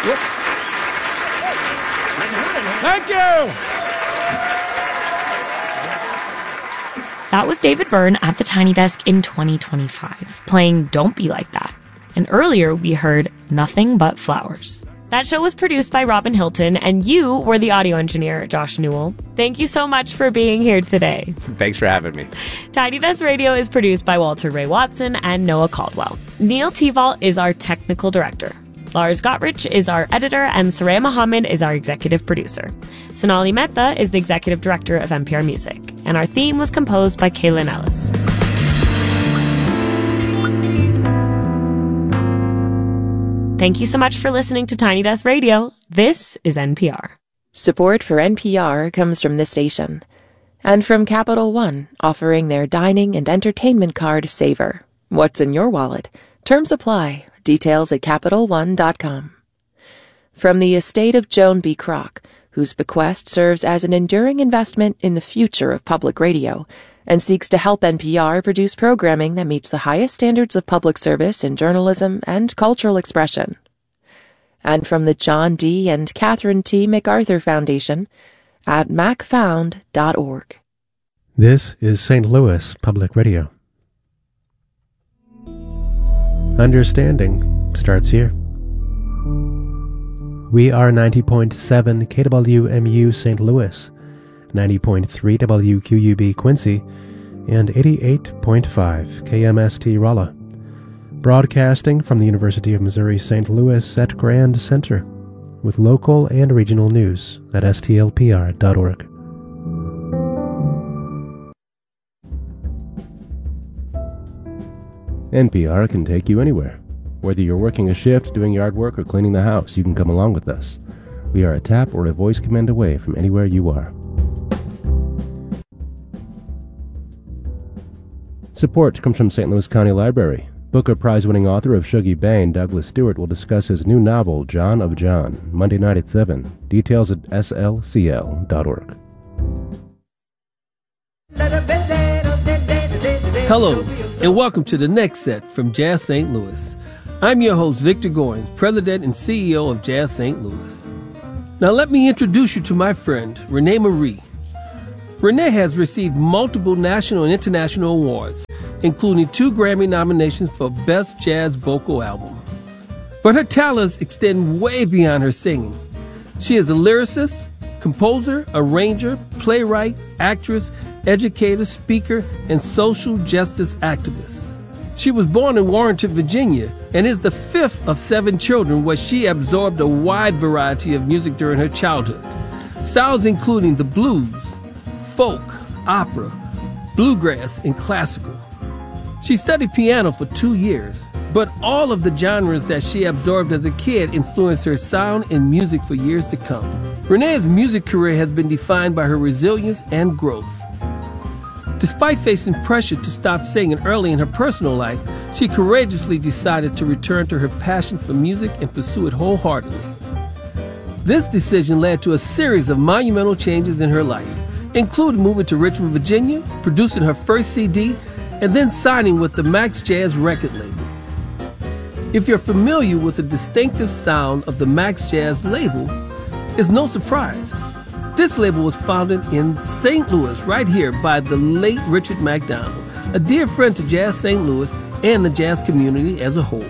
Thank you! That was David Byrne at the Tiny Desk in 2025, playing Don't Be Like That. And earlier we heard Nothing But Flowers. That show was produced by Robin Hilton, and you were the audio engineer, Josh Newell. Thank you so much for being here today. Thanks for having me. Tiny Desk Radio is produced by Walter Ray Watson and Noah Caldwell. Neil Teval is our technical director. Lars Gottrich is our editor, and Saraya Mohammed is our executive producer. Sonali Mehta is the executive director of NPR Music, and our theme was composed by Kaylin Ellis. Thank you so much for listening to Tiny Desk Radio. This is NPR. Support for NPR comes from this station and from Capital One, offering their dining and entertainment card Savor. What's in your wallet? Terms apply. Details at CapitalOne.com. From the estate of Joan B. Kroc, whose bequest serves as an enduring investment in the future of public radio and seeks to help NPR produce programming that meets the highest standards of public service in journalism and cultural expression. And from the John D. and Catherine T. MacArthur Foundation at macfound.org. This is St. Louis Public Radio. Understanding starts here. We are 90.7 KWMU St. Louis, 90.3 WQUB Quincy, and 88.5 KMST Rolla, broadcasting from the University of Missouri St. Louis at Grand Center, with local and regional news at stlpr.org. NPR can take you anywhere. Whether you're working a shift, doing yard work, or cleaning the house, you can come along with us. We are a tap or a voice command away from anywhere you are. Support comes from St. Louis County Library. Booker Prize-winning author of Shuggie Bain, Douglas Stewart, will discuss his new novel, John of John, Monday night at 7. Details at slcl.org. Hello, and welcome to the next set from Jazz St. Louis. I'm your host, Victor Goins, President and CEO of Jazz St. Louis. Now let me introduce you to my friend, Renee Marie. Renee has received multiple national and international awards, including 2 Grammy nominations for Best Jazz Vocal Album. But her talents extend way beyond her singing. She is a lyricist, composer, arranger, playwright, actress, educator, speaker, and social justice activist. She was born in Warrenton, Virginia, and is the 5th of 7 children where she absorbed a wide variety of music during her childhood. Styles including the blues, folk, opera, bluegrass, and classical. She studied piano for 2 years, but all of the genres that she absorbed as a kid influenced her sound and music for years to come. Renee's music career has been defined by her resilience and growth. Despite facing pressure to stop singing early in her personal life, she courageously decided to return to her passion for music and pursue it wholeheartedly. This decision led to a series of monumental changes in her life, including moving to Richmond, Virginia, producing her first CD, and then signing with the Max Jazz record label. If you're familiar with the distinctive sound of the Max Jazz label, it's no surprise. This label was founded in St. Louis, right here, by the late Richard McDonald, a dear friend to Jazz St. Louis and the jazz community as a whole.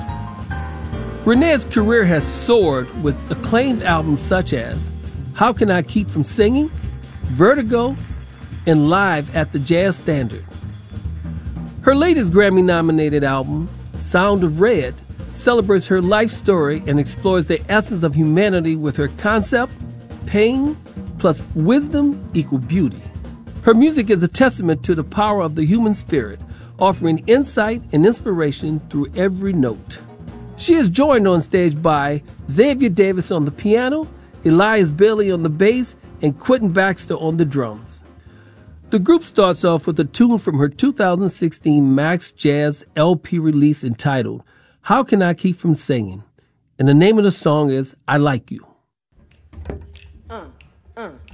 Renee's career has soared with acclaimed albums such as How Can I Keep From Singing?, Vertigo, and Live at the Jazz Standard. Her latest Grammy-nominated album, Sound of Red, celebrates her life story and explores the essence of humanity with her concept, pain plus wisdom equal beauty. Her music is a testament to the power of the human spirit, offering insight and inspiration through every note. She is joined on stage by Xavier Davis on the piano, Elias Bailey on the bass, and Quentin Baxter on the drums. The group starts off with a tune from her 2016 Max Jazz LP release entitled How Can I Keep From Singing? And the name of the song is I Like You.